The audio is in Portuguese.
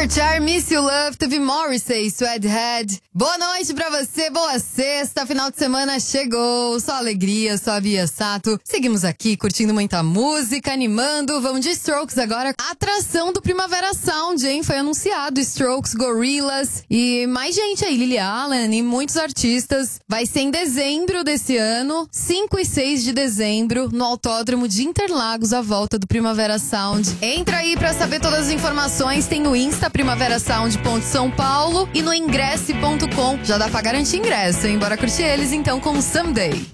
Overture, Miss You Love, teve Morrissey, Sweathead. Boa noite pra você, boa sexta, final de semana chegou, só alegria, só Bia Sato. Seguimos aqui curtindo muita música, animando, vamos de Strokes agora. Atração do Primavera Sound, hein? Foi anunciado Strokes, Gorillaz e mais gente aí, Lily Allen e muitos artistas. Vai ser em dezembro desse ano, 5 e 6 de dezembro, no Autódromo de Interlagos, a volta do Primavera Sound. Entra aí pra saber todas as informações, tem no Insta primaverasound.são Paulo e no ingresse.com. Já dá pra garantir ingresso, hein? Bora curtir eles então com Someday.